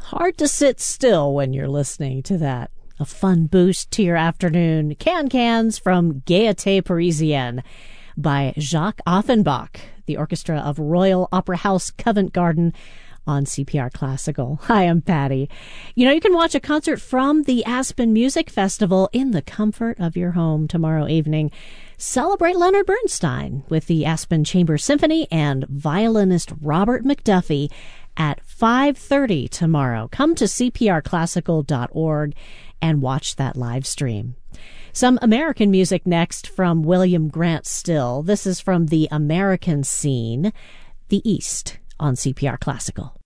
Hard to sit still when you're listening to that. A fun boost to your afternoon. Can-Cans from Gaieté Parisienne by Jacques Offenbach, the orchestra of Royal Opera House Covent Garden on CPR Classical. Hi, I'm Patty. You can watch a concert from the Aspen Music Festival in the comfort of your home tomorrow evening. Celebrate Leonard Bernstein with the Aspen Chamber Symphony and violinist Robert McDuffie at 5:30 tomorrow. Come to cprclassical.org and watch that live stream. Some American music next from William Grant Still. This is from the American Scene, The East, on CPR Classical.